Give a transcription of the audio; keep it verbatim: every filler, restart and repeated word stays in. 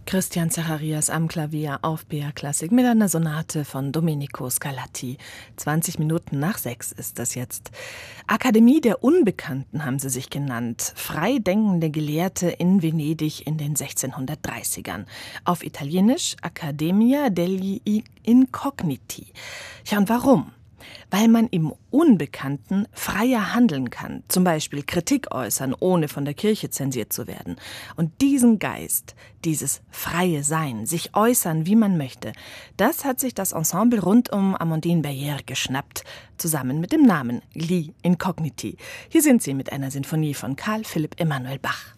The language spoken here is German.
Christian Zacharias am Klavier auf B R Klassik mit einer Sonate von Domenico Scarlatti. zwanzig Minuten nach sechs ist das jetzt. Akademie der Unbekannten haben sie sich genannt. Freidenkende Gelehrte in Venedig in den sechzehnhundertdreißigern. Auf Italienisch Accademia degli Incogniti. Ja, und warum? Weil man im Unbekannten freier handeln kann, zum Beispiel Kritik äußern, ohne von der Kirche zensiert zu werden. Und diesen Geist, dieses freie Sein, sich äußern, wie man möchte, das hat sich das Ensemble rund um Amandine Berrière geschnappt, zusammen mit dem Namen Gli Incogniti. Hier sind sie mit einer Sinfonie von Carl Philipp Emanuel Bach.